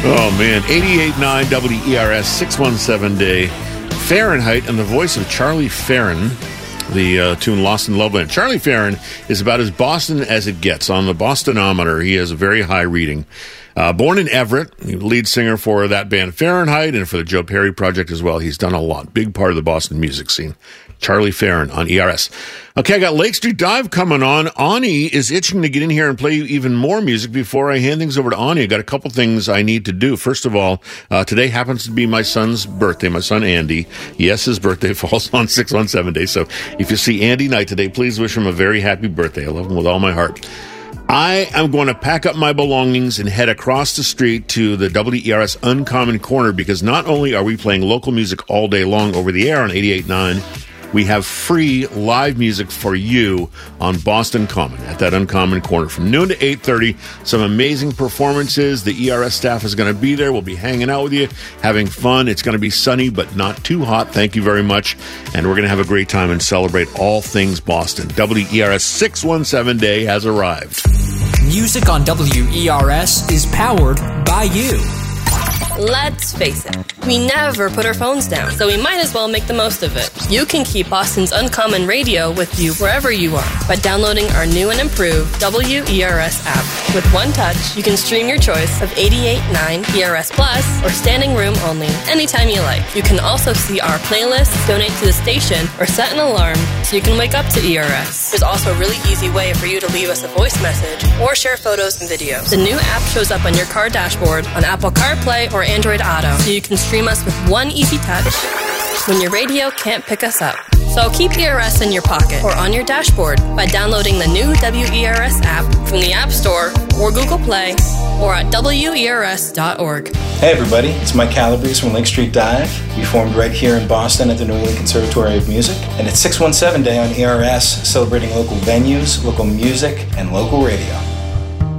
Oh, man. 88.9 WERS, 617 Day. Fahrenheit, and the voice of Charlie Farren, the tune Lost in Love Land. Charlie Farren is about as Boston as it gets. On the Bostonometer, he has a very high reading. Born in Everett, lead singer for that band Fahrenheit and for the Joe Perry Project as well. He's done a lot. Big part of the Boston music scene. Charlie Farren on ERS. Okay, I got Lake Street Dive coming on. Ani is itching to get in here and play even more music. Before I hand things over to Ani, I got a couple things I need to do. First of all, today happens to be my son's birthday, my son Andy. Yes, his birthday falls on 617 Day. So if you see Andy Knight today, please wish him a very happy birthday. I love him with all my heart. I am going to pack up my belongings and head across the street to the WERS Uncommon Corner, because not only are we playing local music all day long over the air on 88.9, we have free live music for you on Boston Common at that Uncommon Corner from noon to 8:30. Some amazing performances. The ERS staff is going to be there. We'll be hanging out with you, having fun. It's going to be sunny, but not too hot. Thank you very much. And we're going to have a great time and celebrate all things Boston. WERS 617 Day has arrived. Music on WERS is powered by you. Let's face it, we never put our phones down, so we might as well make the most of it. You can keep Boston's Uncommon Radio with you wherever you are by downloading our new and improved WERS app. With one touch, you can stream your choice of 88.9 ERS Plus or standing room only anytime you like. You can also see our playlists, donate to the station, or set an alarm so you can wake up to ERS. There's also a really easy way for you to leave us a voice message or share photos and videos. The new app shows up on your car dashboard on Apple CarPlay or Android Auto, so you can stream us with one easy touch when your radio can't pick us up. So keep ERS in your pocket or on your dashboard by downloading the new WERS app from the App Store or Google Play or at WERS.org. Hey everybody, it's Mike Calabrese from Lake Street Dive. We formed right here in Boston at the New England Conservatory of Music, and it's 617 Day on ERS, celebrating local venues, local music, and local radio.